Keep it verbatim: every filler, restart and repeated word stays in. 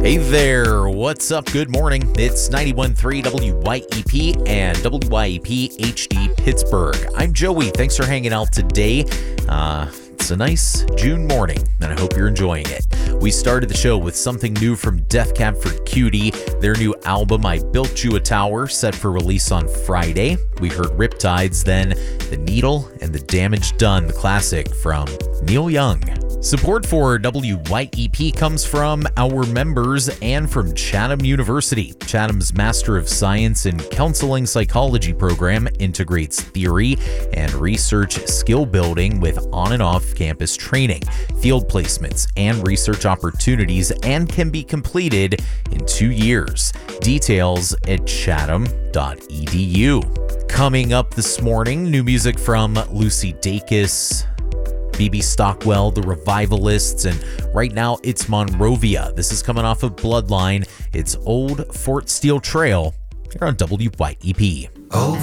Hey there, what's up? Good morning. It's ninety-one point three W Y E P and W Y E P H D Pittsburgh. I'm Joey. Thanks for hanging out today. Uh, it's a nice June morning, and I hope you're enjoying it. We started the show with something new from Death Cab for Cutie. Their new album, I Built You a Tower, set for release on Friday. We heard Riptides, then The Needle and The Damage Done, the classic from Neil Young. Support for W Y E P comes from our members and from Chatham University. Chatham's Master of Science in Counseling Psychology program integrates theory and research skill building with on and off campus training, field placements, and research opportunities, and can be completed in two years. Details at chatham dot e d u. Coming up this morning, new music from Lucy Dacus, B B Stockwell, The Revivalists, and right now it's Monrovia. This is coming off of Bloodline. It's Old Fort Steele Trail here on W Y E P. Old